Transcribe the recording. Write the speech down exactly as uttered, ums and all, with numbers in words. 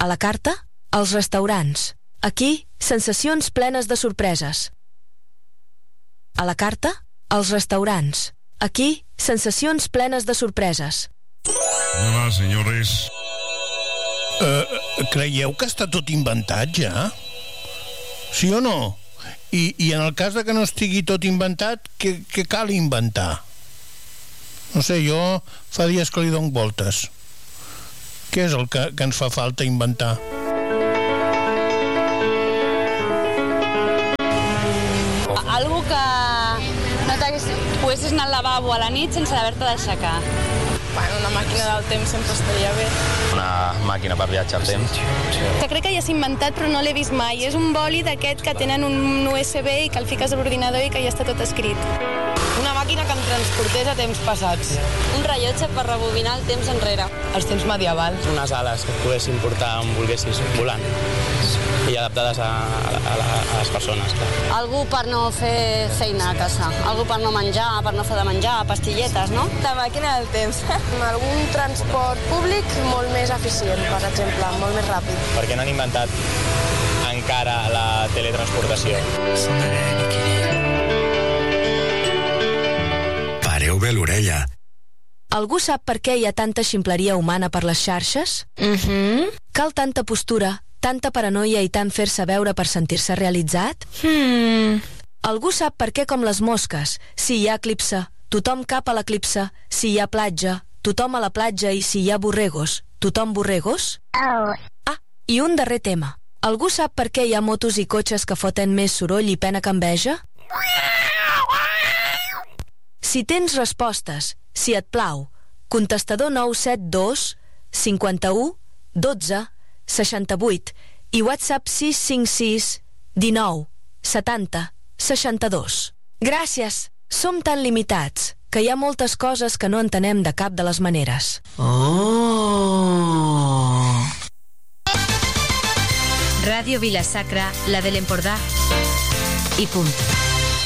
A la carta, els restaurants. Aquí, sensacions plenes de sorpreses. A la carta, els restaurants. Aquí, sensacions plenes de sorpreses. Hola, senyores. Uh, creieu que està tot inventat ja? Sí o no? I, i en el cas de que no estigui tot inventat, què, què cal inventar? No sé, jo fa dies que li dono voltes. Què és el que, que ens fa falta inventar? Algo que no t'hagués... poguessis anar al lavabo a la nit sense haver-te d'aixecar. Bueno, una màquina del temps sempre estaria bé. Una màquina per viatjar al temps. Que crec que ja s'ha inventat però no l'he vist mai. És un boli d'aquest que tenen un U S B i que el fiques a l'ordinador i que ja està tot escrit. Una màquina que em transportés a temps passats. Un rellotge per rebobinar el temps enrere. Els temps medievals. Unes ales que et poguessin portar on volguessis, volant. I adaptades a, a, a, a les persones, clar. Algú per no fer feina a casa. Algú per no menjar, per no fer de menjar, pastilletes, no? La màquina del temps. Algun transport públic molt més eficient, per exemple, molt més ràpid. Per què no han inventat encara la teletransportació? Pareu bé l'orella. Algú sap per què hi ha tanta ximpleria humana per les xarxes? Mhm. Cal tanta postura, tanta paranoia i tant fer-se veure per sentir-se realitzat? Hmm. Algú sap per què com les mosques, si hi ha eclipse, tothom cap a l'eclipse, si hi ha platja, tothom a la platja i si hi ha borregos, tothom borregos? Oh. Ah, i un darrer tema. Algú sap per què hi ha motos i cotxes que foten més soroll i pena que enveja? Si tens respostes, si et plau, contestador nou set dos cinquanta-u dotze seixanta-vuit i WhatsApp sis cinc sis dinou setanta seixanta-dos. Gràcies! Som tan limitats que hi ha moltes coses que no entenem de cap de les maneres. Oh! Ràdio Vila-sacra, la de l'Empordà. I punt.